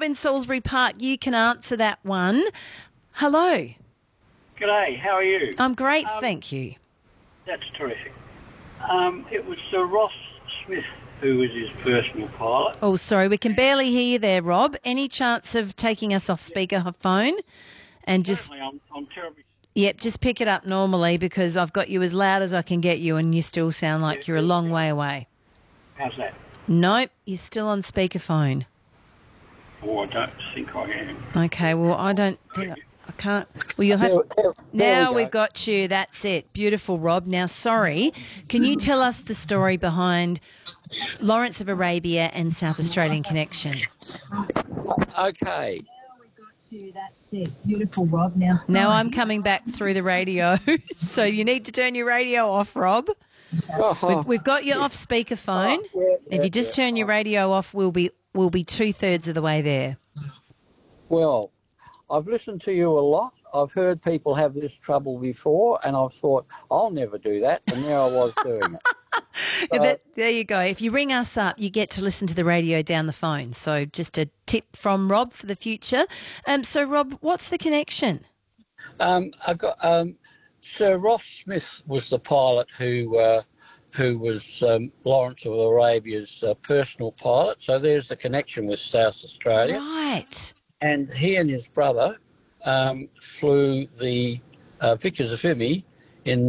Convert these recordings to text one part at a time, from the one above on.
in Salisbury Park, you can answer that one. Hello. G'day, how are you? I'm great, thank you. That's terrific. It was Sir Ross Smith who was his personal pilot. Oh, sorry, we can barely hear you there, Rob. Any chance of taking us off speakerphone? And just, Certainly, I'm terribly... yep, just pick it up normally because I've got you as loud as I can get you and you still sound like you're a long way away. How's that? Nope, you're still on speakerphone. Oh, I don't think I am. Okay, well, I don't think... I can't. Well, you'll have. Now we've got you. That's it. Beautiful, Rob. Now, sorry. Can you tell us the story behind Lawrence of Arabia and South Australian Connection? Okay. That's it. Beautiful, Rob. Now I'm coming back through the radio, so you need to turn your radio off, Rob. We've got you off speakerphone. If you just turn your radio off, we'll be 2/3 of the way there. Well, I've listened to you a lot. I've heard people have this trouble before, and I've thought, I'll never do that, and there I was doing it. There you go. If you ring us up, you get to listen to the radio down the phone. So just a tip from Rob for the future. So, Rob, what's the connection? Sir Ross Smith was the pilot who was Lawrence of Arabia's personal pilot. So there's the connection with South Australia. Right. And he and his brother flew the Vickers Vimy in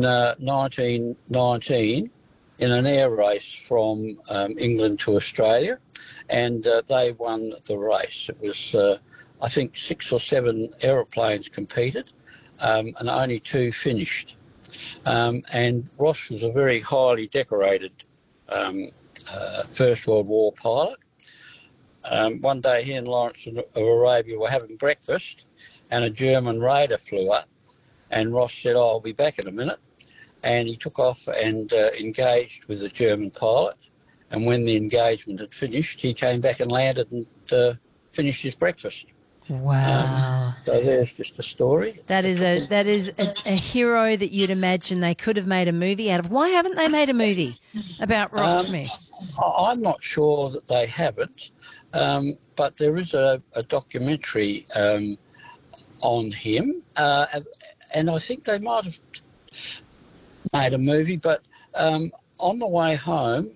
1919 in an air race from England to Australia, and they won the race. It was, I think, 6 or 7 aeroplanes competed, and only 2 finished. And Ross was a very highly decorated First World War pilot. One day he and Lawrence of Arabia were having breakfast and a German raider flew up, and Ross said, I'll be back in a minute. And he took off and engaged with the German pilot. And when the engagement had finished, he came back and landed and finished his breakfast. Wow. So there's just a story. That is a hero that you'd imagine they could have made a movie out of. Why haven't they made a movie about Ross Smith? I'm not sure that they haven't. But there is a documentary on him, and I think they might have made a movie, but on the way home,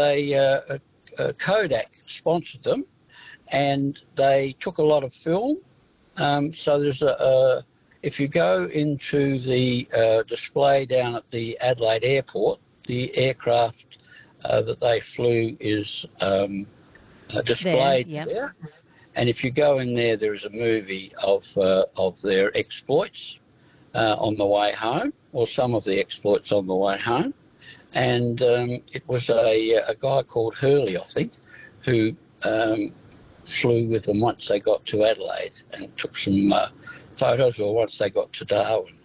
Kodak sponsored them, and they took a lot of film. So there's if you go into the display down at the Adelaide Airport, the aircraft that they flew is displayed there. And if you go in there, there is a movie of their exploits on the way home, or some of the exploits on the way home. And it was a guy called Hurley, I think, who flew with them once they got to Adelaide and took some photos, or once they got to Darwin.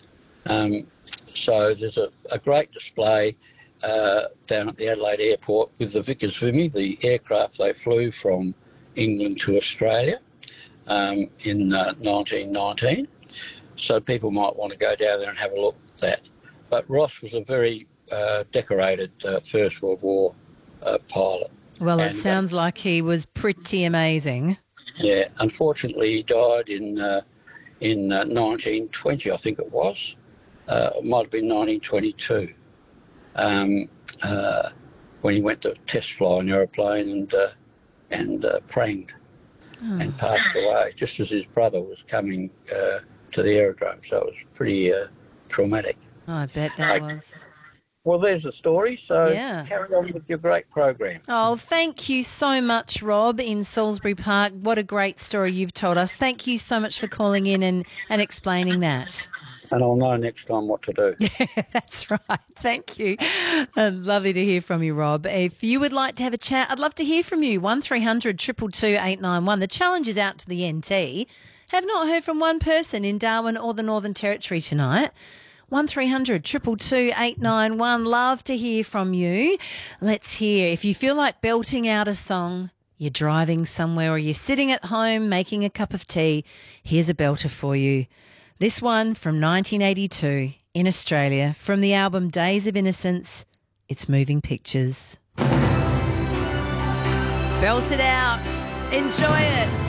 So there's a great display down at the Adelaide Airport with the Vickers Vimy, the aircraft they flew from England to Australia in 1919. So people might want to go down there and have a look at that. But Ross was a very decorated First World War pilot. Well, it sounds like he was pretty amazing. Yeah, unfortunately he died in 1920, I think it was. It might have been 1922. When he went to test fly an aeroplane and pranged and passed away just as his brother was coming to the aerodrome. So it was pretty traumatic. Oh, I bet that was. Well, there's the story. So carry on with your great program. Oh, thank you so much, Rob, in Salisbury Park. What a great story you've told us. Thank you so much for calling in and explaining that. And I'll know next time what to do. Yeah, that's right. Thank you. Lovely to hear from you, Rob. If you would like to have a chat, I'd love to hear from you. 1300 222 891. The challenge is out to the NT. Have not heard from one person in Darwin or the Northern Territory tonight. 1300 222 891. Love to hear from you. Let's hear. If you feel like belting out a song, you're driving somewhere, or you're sitting at home making a cup of tea, here's a belter for you. This one from 1982 in Australia, from the album Days of Innocence. It's Moving Pictures. Belt it out. Enjoy it.